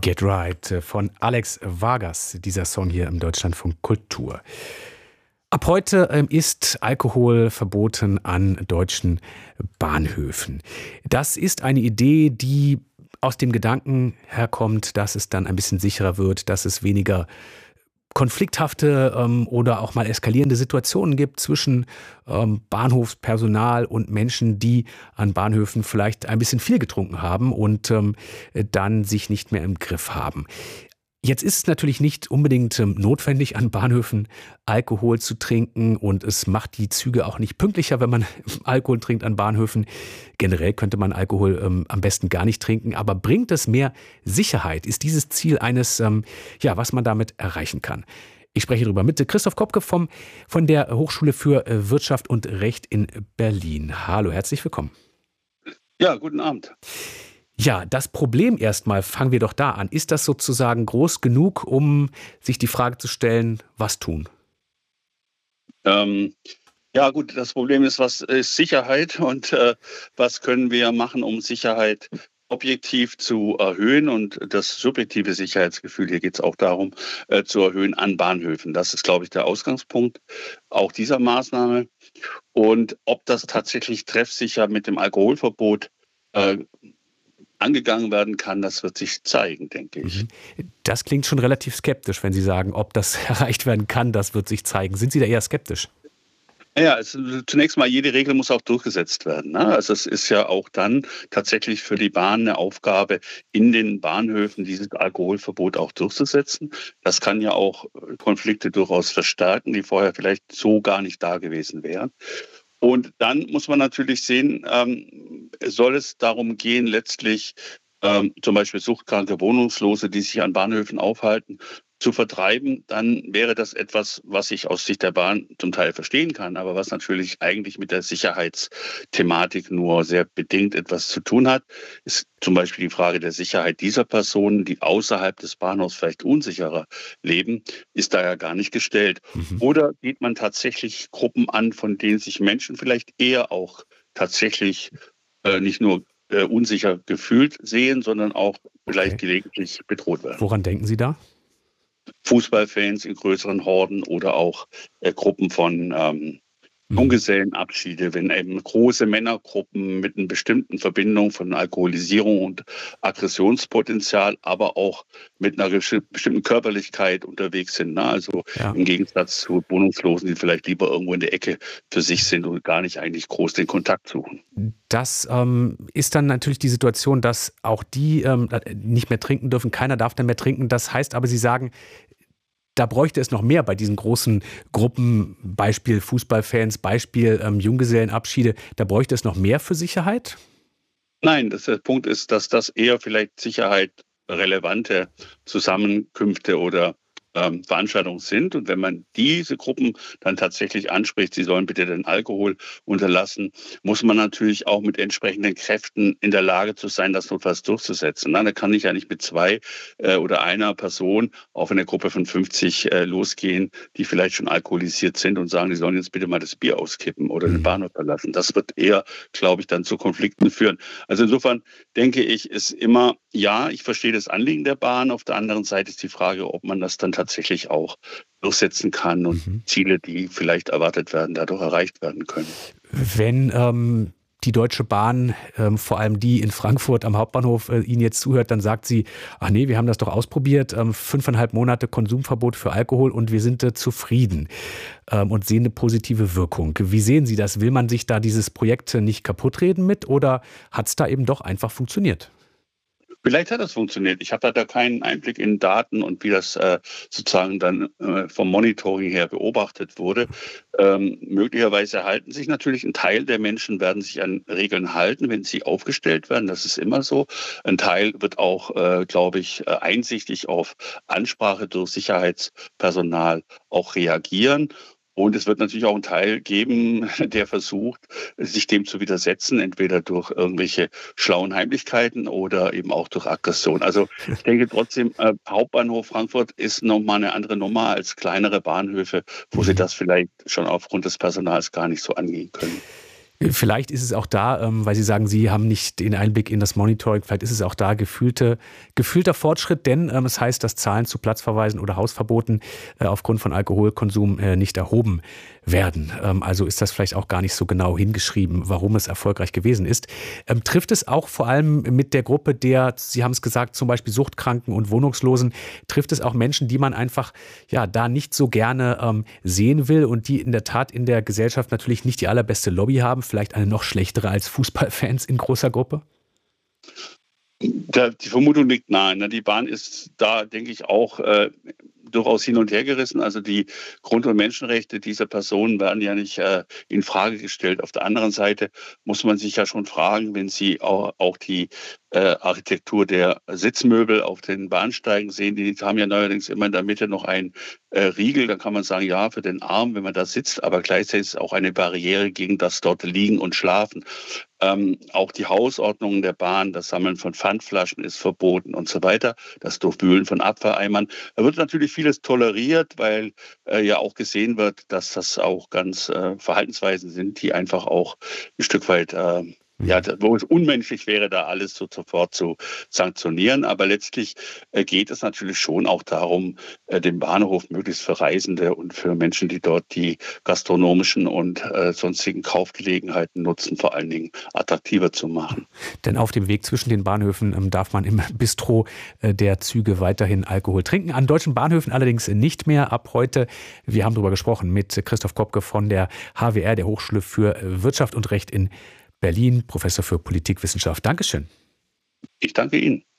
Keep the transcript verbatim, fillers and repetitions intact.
Get Right von Alex Vargas, dieser Song hier im Deutschlandfunk Kultur. Ab heute ähm, ist Alkohol verboten an deutschen Bahnhöfen. Das ist eine Idee, die aus dem Gedanken herkommt, dass es dann ein bisschen sicherer wird, dass es weniger konflikthafte ähm, oder auch mal eskalierende Situationen gibt zwischen ähm, Bahnhofspersonal und Menschen, die an Bahnhöfen vielleicht ein bisschen viel getrunken haben und ähm, dann sich nicht mehr im Griff haben. Jetzt ist es natürlich nicht unbedingt ähm, notwendig, an Bahnhöfen Alkohol zu trinken, und es macht die Züge auch nicht pünktlicher, wenn man Alkohol trinkt an Bahnhöfen. Generell könnte man Alkohol ähm, am besten gar nicht trinken, aber bringt es mehr Sicherheit? Ist dieses Ziel eines, ähm, ja, was man damit erreichen kann? Ich spreche darüber mit Christoph Kopke vom, von der Hochschule für Wirtschaft und Recht in Berlin. Hallo, herzlich willkommen. Ja, guten Abend. Ja, das Problem erstmal, fangen wir doch da an. Ist das sozusagen groß genug, um sich die Frage zu stellen, was tun? Ähm, ja gut, das Problem ist, was ist Sicherheit und äh, was können wir machen, um Sicherheit objektiv zu erhöhen und das subjektive Sicherheitsgefühl, hier geht es auch darum, äh, zu erhöhen an Bahnhöfen. Das ist, glaube ich, der Ausgangspunkt auch dieser Maßnahme. Und ob das tatsächlich treffsicher mit dem Alkoholverbot äh, angegangen werden kann, das wird sich zeigen, denke ich. Das klingt schon relativ skeptisch, wenn Sie sagen, ob das erreicht werden kann, das wird sich zeigen. Sind Sie da eher skeptisch? Ja, es, zunächst mal, jede Regel muss auch durchgesetzt werden. Ne? Also es ist ja auch dann tatsächlich für die Bahn eine Aufgabe, in den Bahnhöfen dieses Alkoholverbot auch durchzusetzen. Das kann ja auch Konflikte durchaus verstärken, die vorher vielleicht so gar nicht da gewesen wären. Und dann muss man natürlich sehen, ähm, soll es darum gehen, letztlich ähm, zum Beispiel suchtkranke Wohnungslose, die sich an Bahnhöfen aufhalten, zu vertreiben, dann wäre das etwas, was ich aus Sicht der Bahn zum Teil verstehen kann, aber was natürlich eigentlich mit der Sicherheitsthematik nur sehr bedingt etwas zu tun hat, ist zum Beispiel die Frage der Sicherheit dieser Personen, die außerhalb des Bahnhofs vielleicht unsicherer leben, ist da ja gar nicht gestellt. Mhm. Oder geht man tatsächlich Gruppen an, von denen sich Menschen vielleicht eher auch tatsächlich äh, nicht nur äh, unsicher gefühlt sehen, sondern auch vielleicht Okay. gelegentlich bedroht werden. Woran denken Sie da? Fußballfans in größeren Horden oder auch äh, Gruppen von ähm, Junggesellenabschiede, wenn eben große Männergruppen mit einer bestimmten Verbindung von Alkoholisierung und Aggressionspotenzial, aber auch mit einer bestimmten Körperlichkeit unterwegs sind. Ne? Also Ja. im Gegensatz zu Wohnungslosen, die vielleicht lieber irgendwo in der Ecke für sich sind und gar nicht eigentlich groß den Kontakt suchen. Das ähm, ist dann natürlich die Situation, dass auch die ähm, nicht mehr trinken dürfen. Keiner darf dann mehr trinken. Das heißt aber, Sie sagen, da bräuchte es noch mehr bei diesen großen Gruppen, Beispiel Fußballfans, Beispiel ähm, Junggesellenabschiede. Da bräuchte es noch mehr für Sicherheit? Nein, das, der Punkt ist, dass das eher vielleicht Sicherheit relevante Zusammenkünfte oder ähm, Veranstaltungen sind. Und wenn man diese Gruppen dann tatsächlich anspricht, sie sollen bitte den Alkohol unterlassen, muss man natürlich auch mit entsprechenden Kräften in der Lage zu sein, das notfalls durchzusetzen. Na, da kann ich ja nicht mit zwei äh, oder einer Person auf eine Gruppe von fünfzig äh, losgehen, die vielleicht schon alkoholisiert sind und sagen, die sollen jetzt bitte mal das Bier auskippen oder den Bahnhof verlassen. Das wird eher, glaube ich, dann zu Konflikten führen. Also insofern denke ich, ist immer, ja, ich verstehe das Anliegen der Bahn. Auf der anderen Seite ist die Frage, ob man das dann tatsächlich auch durchsetzen kann und Mhm. Ziele, die vielleicht erwartet werden, dadurch erreicht werden können. Wenn ähm, die Deutsche Bahn, ähm, vor allem die in Frankfurt am Hauptbahnhof, äh, Ihnen jetzt zuhört, dann sagt sie, ach nee, wir haben das doch ausprobiert, ähm, fünfeinhalb Monate Konsumverbot für Alkohol und wir sind äh, zufrieden ähm, und sehen eine positive Wirkung. Wie sehen Sie das? Will man sich da dieses Projekt nicht kaputtreden mit, oder hat es da eben doch einfach funktioniert? Vielleicht hat das funktioniert. Ich habe da keinen Einblick in Daten und wie das äh, sozusagen dann äh, vom Monitoring her beobachtet wurde. Ähm, möglicherweise halten sich natürlich ein Teil der Menschen, werden sich an Regeln halten, wenn sie aufgestellt werden. Das ist immer so. Ein Teil wird auch, äh, glaube ich, äh, einsichtig auf Ansprache durch Sicherheitspersonal auch reagieren. Und es wird natürlich auch einen Teil geben, der versucht, sich dem zu widersetzen, entweder durch irgendwelche schlauen Heimlichkeiten oder eben auch durch Aggression. Also ich denke trotzdem, äh, Hauptbahnhof Frankfurt ist nochmal eine andere Nummer als kleinere Bahnhöfe, wo sie das vielleicht schon aufgrund des Personals gar nicht so angehen können. Vielleicht ist es auch da, weil Sie sagen, Sie haben nicht den Einblick in das Monitoring, vielleicht ist es auch da gefühlte, gefühlter Fortschritt, denn es das heißt, dass Zahlen zu Platzverweisen oder Hausverboten aufgrund von Alkoholkonsum nicht erhoben werden. Also ist das vielleicht auch gar nicht so genau hingeschrieben, warum es erfolgreich gewesen ist. Trifft es auch vor allem mit der Gruppe der, Sie haben es gesagt, zum Beispiel Suchtkranken und Wohnungslosen, trifft es auch Menschen, die man einfach ja da nicht so gerne ähm, sehen will und die in der Tat in der Gesellschaft natürlich nicht die allerbeste Lobby haben, vielleicht eine noch schlechtere als Fußballfans in großer Gruppe? Da, die Vermutung liegt nahe. Ne? Die Bahn ist da, denke ich, auch äh, durchaus hin und her gerissen. Also die Grund- und Menschenrechte dieser Personen werden ja nicht äh, in Frage gestellt. Auf der anderen Seite muss man sich ja schon fragen, wenn Sie auch, auch die äh, Architektur der Sitzmöbel auf den Bahnsteigen sehen, die haben ja neuerdings immer in der Mitte noch einen äh, Riegel. Da kann man sagen, ja, für den Arm, wenn man da sitzt, aber gleichzeitig ist es auch eine Barriere gegen das dort Liegen und Schlafen. Ähm, auch die Hausordnung der Bahn, das Sammeln von Pfandflaschen ist verboten und so weiter, das Durchwühlen von Abfalleimern. Da wird natürlich vieles toleriert, weil äh, ja auch gesehen wird, dass das auch ganz äh, Verhaltensweisen sind, die einfach auch ein Stück weit äh, ja, wo es unmenschlich wäre, da alles so sofort zu sanktionieren. Aber letztlich äh, geht es natürlich schon auch darum, äh, den Bahnhof möglichst für Reisende und für Menschen, die dort die gastronomischen und äh, sonstigen Kaufgelegenheiten nutzen, vor allen Dingen attraktiver zu machen. Denn auf dem Weg zwischen den Bahnhöfen ähm, darf man im Bistro äh, der Züge weiterhin Alkohol trinken. An deutschen Bahnhöfen allerdings nicht mehr ab heute. Wir haben darüber gesprochen mit Christoph Kopke von der H W R, der Hochschule für Wirtschaft und Recht in Berlin, Professor für Politikwissenschaft. Dankeschön. Ich danke Ihnen.